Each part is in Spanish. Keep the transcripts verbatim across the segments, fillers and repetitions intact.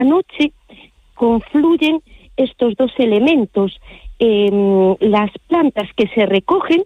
noche confluyen estos dos elementos. Eh, las plantas que se recogen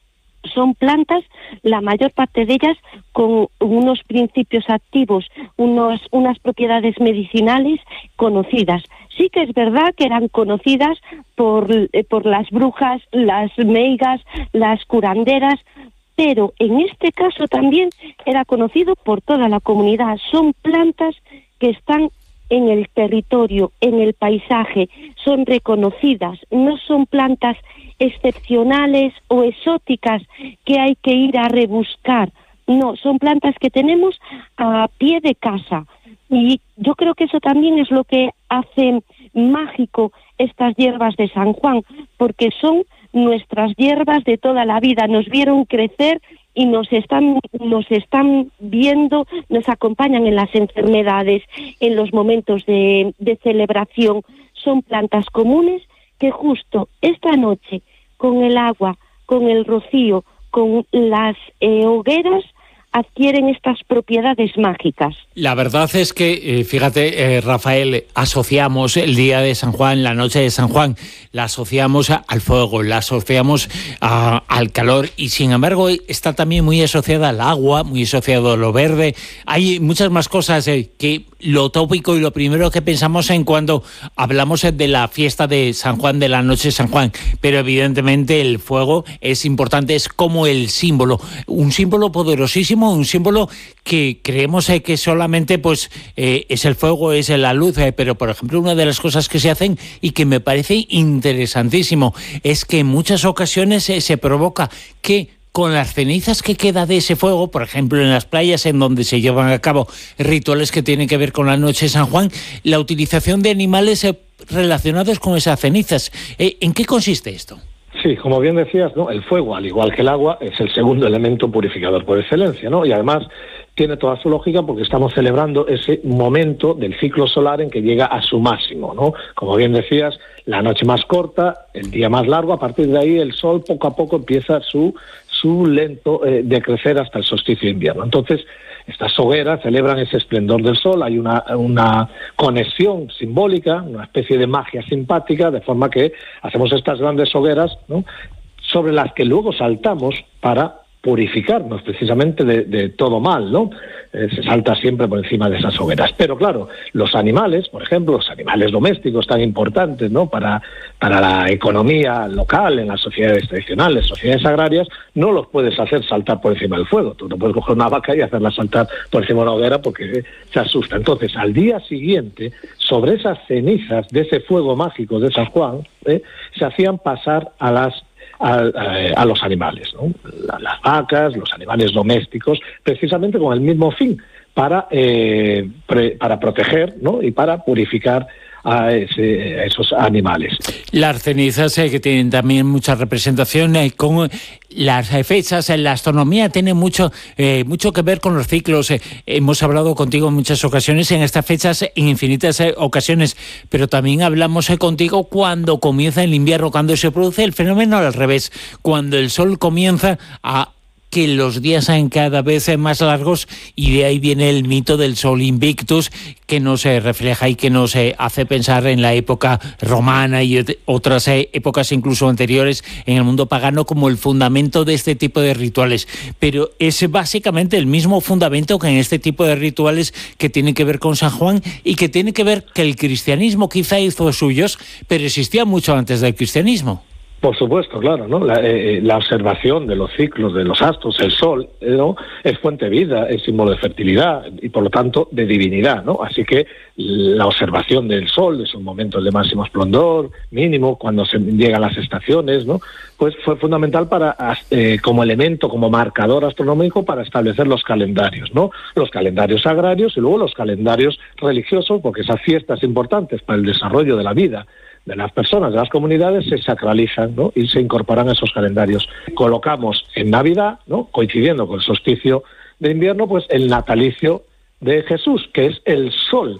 son plantas, la mayor parte de ellas con unos principios activos, unos, unas propiedades medicinales conocidas. Sí que es verdad que eran conocidas por, eh, por las brujas, las meigas, las curanderas, pero en este caso también era conocido por toda la comunidad. Son plantas que están en el territorio, en el paisaje, son reconocidas, no son plantas excepcionales o exóticas que hay que ir a rebuscar. No, son plantas que tenemos a pie de casa. Y yo creo que eso también es lo que hace mágico estas hierbas de San Juan, porque son nuestras hierbas de toda la vida, nos vieron crecer y nos están, nos están viendo, nos acompañan en las enfermedades, en los momentos de, de celebración. Son plantas comunes que justo esta noche, con el agua, con el rocío, con las eh, hogueras, adquieren estas propiedades mágicas. La verdad es que, eh, fíjate, eh, Rafael, asociamos el día de San Juan, la noche de San Juan, la asociamos a, al fuego, la asociamos a, al calor, y sin embargo está también muy asociada al agua, muy asociado a lo verde. Hay muchas más cosas eh, que lo tópico y lo primero que pensamos en cuando hablamos de la fiesta de San Juan, de la noche de San Juan, pero evidentemente el fuego es importante, es como el símbolo, un símbolo poderosísimo, un símbolo que creemos eh, que solamente pues eh, es el fuego, es la luz, eh, pero por ejemplo una de las cosas que se hacen y que me parece interesantísimo es que en muchas ocasiones eh, se provoca que con las cenizas que queda de ese fuego, por ejemplo en las playas en donde se llevan a cabo rituales que tienen que ver con la noche de San Juan, la utilización de animales eh, relacionados con esas cenizas. Eh, ¿En qué consiste esto? Sí, como bien decías, ¿no? El fuego, al igual que el agua, es el segundo elemento purificador por excelencia, ¿no? Y además tiene toda su lógica porque estamos celebrando ese momento del ciclo solar en que llega a su máximo, ¿no? Como bien decías, la noche más corta, el día más largo, a partir de ahí el sol poco a poco empieza su, su lento eh, decrecer hasta el solsticio de invierno. Entonces, estas hogueras celebran ese esplendor del sol, hay una, una conexión simbólica, una especie de magia simpática, de forma que hacemos estas grandes hogueras, ¿no?, sobre las que luego saltamos para purificarnos precisamente de, de todo mal, ¿no? Eh, se salta siempre por encima de esas hogueras. Pero claro, los animales, por ejemplo, los animales domésticos tan importantes, ¿no?, para, para la economía local, en las sociedades tradicionales, sociedades agrarias, no los puedes hacer saltar por encima del fuego. Tú no puedes coger una vaca y hacerla saltar por encima de una hoguera porque se asusta. Entonces, al día siguiente, sobre esas cenizas de ese fuego mágico de San Juan, ¿eh?, se hacían pasar a las A, a, a los animales, ¿no?, las vacas, los animales domésticos, precisamente con el mismo fin, para, eh, pre, para proteger, ¿no?, y para purificar a, ese, a esos animales. Las cenizas eh, que tienen también mucha representación eh, con las eh, fechas, eh, la astronomía tiene mucho eh, mucho que ver con los ciclos. Eh, hemos hablado contigo en muchas ocasiones, en estas fechas, en infinitas eh, ocasiones, pero también hablamos eh, contigo cuando comienza el invierno, cuando se produce el fenómeno al revés, cuando el sol comienza a que los días sean cada vez más largos, y de ahí viene el mito del Sol Invictus, que nos eh, refleja y que nos eh, hace pensar en la época romana y otras eh, épocas incluso anteriores en el mundo pagano como el fundamento de este tipo de rituales. Pero es básicamente el mismo fundamento que en este tipo de rituales que tienen que ver con San Juan y que tiene que ver que el cristianismo quizá hizo suyos, pero existía mucho antes del cristianismo. Por supuesto, claro, ¿no? La, eh, la observación de los ciclos de los astros, el sol, eh, ¿no?, es fuente de vida, es símbolo de fertilidad y por lo tanto de divinidad, ¿no? Así que la observación del sol, de sus momentos de máximo esplendor, mínimo, cuando se llegan las estaciones, ¿no?, pues fue fundamental para eh, como elemento, como marcador astronómico para establecer los calendarios, ¿no? Los calendarios agrarios y luego los calendarios religiosos, porque esas fiestas importantes para el desarrollo de la vida de las personas, de las comunidades, se sacralizan, ¿no?, y se incorporan a esos calendarios. Colocamos en Navidad, ¿no?, coincidiendo con el solsticio de invierno, pues el natalicio de Jesús, que es el sol,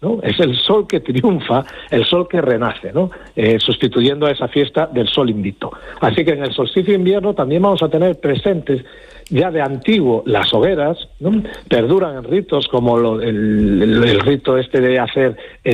¿no? Es el sol que triunfa, el sol que renace, ¿no? Eh, sustituyendo a esa fiesta del sol invicto. Así que en el solsticio de invierno también vamos a tener presentes ya de antiguo las hogueras, ¿no? Perduran en ritos como lo, el, el, el rito este de hacer